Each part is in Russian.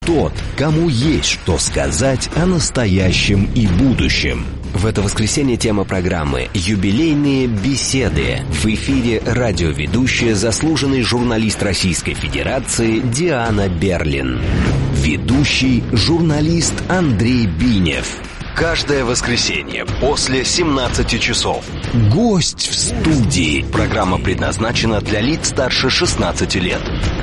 тот, кому есть что сказать о настоящем и будущем. В это воскресенье тема программы «Юбилейные беседы». В эфире радиоведущая, заслуженный журналист Российской Федерации Диана Берлин. Ведущий журналист Андрей Бинев. Каждое воскресенье после 17 часов. Гость в студии. Программа предназначена для лиц старше 16 лет.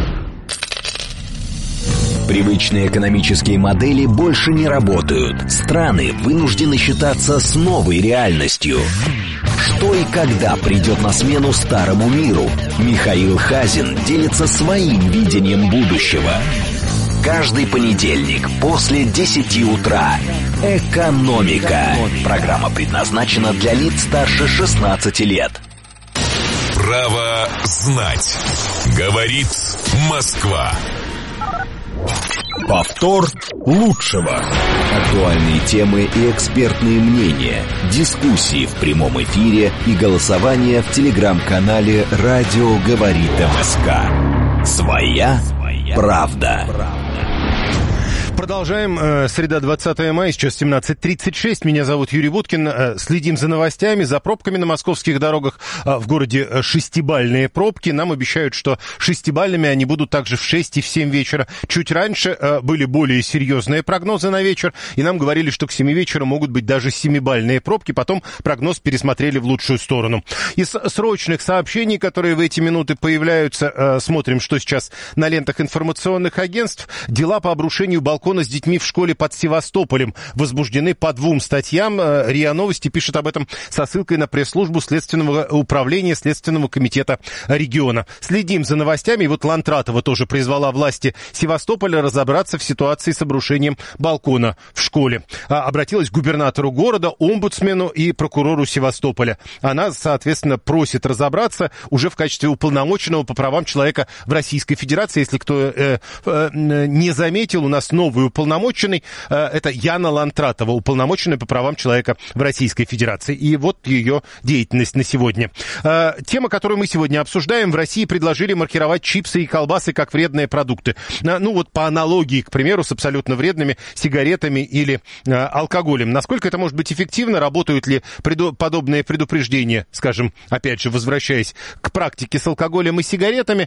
Привычные экономические модели больше не работают. Страны вынуждены считаться с новой реальностью. Что и когда придет на смену старому миру? Михаил Хазин делится своим видением будущего. Каждый понедельник после 10 утра. «Экономика». Программа предназначена для лиц старше 16 лет. Право знать. Говорит Москва. Повтор лучшего. Актуальные темы и экспертные мнения, дискуссии в прямом эфире и голосование в телеграм-канале «Радио говорит МСК». Своя правда. Продолжаем. Среда, 20 мая, сейчас 17:36. Меня зовут Юрий Буткин. Следим за новостями, за пробками на московских дорогах. В городе шестибалльные пробки. Нам обещают, что шестибалльными они будут также в 6 и в 7 вечера. Чуть раньше были более серьезные прогнозы на вечер, и нам говорили, что к 7 вечера могут быть даже 7-бальные пробки. Потом прогноз пересмотрели в лучшую сторону. Из срочных сообщений, которые в эти минуты появляются, смотрим, что сейчас на лентах информационных агентств. Дела по обрушению балкона с детьми в школе под Севастополем возбуждены по 2 статьям. РИА Новости пишет об этом со ссылкой на пресс-службу Следственного управления Следственного комитета региона. Следим за новостями. И вот Лантратова тоже призвала власти Севастополя разобраться в ситуации с обрушением балкона в школе. Обратилась к губернатору города, омбудсмену и прокурору Севастополя. Она, соответственно, просит разобраться уже в качестве уполномоченного по правам человека в Российской Федерации. Если кто не заметил, у нас новый уполномоченный, это Яна Лантратова, уполномоченная по правам человека в Российской Федерации. И вот ее деятельность на сегодня. Тема, которую мы сегодня обсуждаем: в России предложили маркировать чипсы и колбасы как вредные продукты. Ну вот по аналогии, к примеру, с абсолютно вредными сигаретами или алкоголем. Насколько это может быть эффективно? Работают ли подобные предупреждения, скажем, опять же, возвращаясь к практике с алкоголем и сигаретами?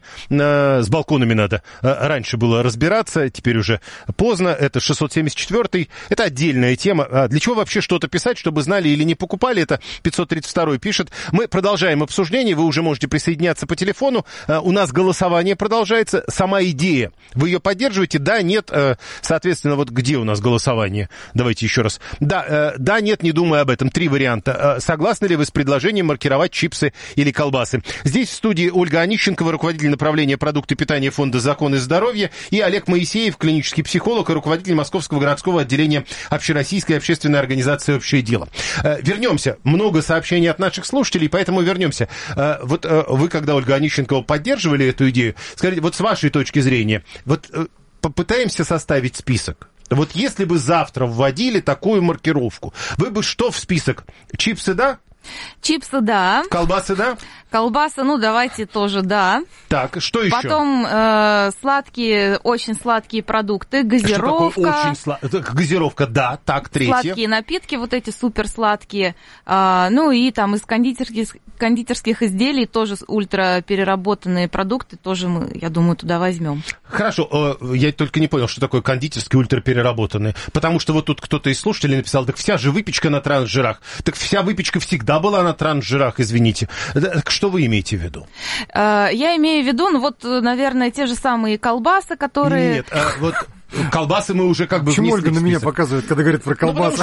С балконами надо раньше было разбираться, теперь уже поздно. Это 674-й. Это отдельная тема. Для чего вообще что-то писать, чтобы знали или не покупали? Это 532-й пишет. Мы продолжаем обсуждение. Вы уже можете присоединяться по телефону. У нас голосование продолжается. Сама идея. Вы ее поддерживаете? Да, нет. Соответственно, вот где у нас голосование? Давайте еще раз. Да, нет, не думаю об этом. 3 варианта. Согласны ли вы с предложением маркировать чипсы или колбасы? Здесь в студии Ольга Онищенкова, руководитель направления продукты питания фонда «Закон и здоровье», и Олег Моисеев, клинический психолог и руководитель Московского городского отделения Общероссийской общественной организации «Общее дело». Вернемся. Много сообщений от наших слушателей, поэтому вернемся. Вот вы, когда, Ольга Онищенкова, поддерживали эту идею, скажите, вот с вашей точки зрения, вот попытаемся составить список. Вот если бы завтра вводили такую маркировку, вы бы что в список? Чипсы, да? Чипсы, да. Колбасы, да? Колбасы, ну, давайте тоже, да. Так, что еще? Потом сладкие, очень сладкие продукты, газировка. Что такое очень газировка, да. Так, третье. Сладкие напитки, вот эти суперсладкие. Ну, и там из кондитерских изделий тоже ультрапереработанные продукты тоже мы, я думаю, туда возьмем. Хорошо, я только не понял, что такое кондитерские ультрапереработанные. Потому что вот тут кто-то из слушателей написал, так вся же выпечка на трансжирах. Так вся выпечка всегда была на трансжирах, извините. Так что вы имеете в виду? Я имею в виду, ну вот, наверное, те же самые колбасы, которые... Нет, вот... Колбасы мы уже как бы... Почему Ольга на меня показывает, когда говорит про колбасы?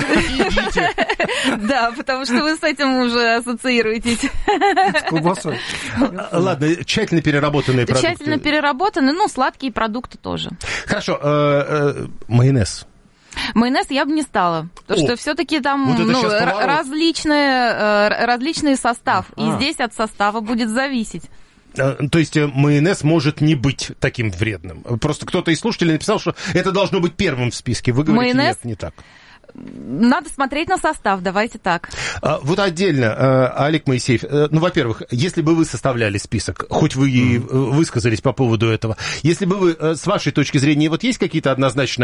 Да, потому что вы с этим уже ассоциируетесь. С колбасой. Ладно, тщательно переработанные продукты. Тщательно переработанные, ну, сладкие продукты тоже. Хорошо, майонез. Майонез я бы не стала, потому что все-таки там вот различный состав, и здесь от состава будет зависеть. То есть майонез может не быть таким вредным. Просто кто-то из слушателей написал, что это должно быть первым в списке. Вы говорите, майонез... нет, не так. Надо смотреть на состав, давайте так. Вот отдельно, Олег Моисеев, ну, во-первых, если бы вы составляли список, хоть вы и высказались по поводу этого, если бы вы, с вашей точки зрения, вот есть какие-то однозначные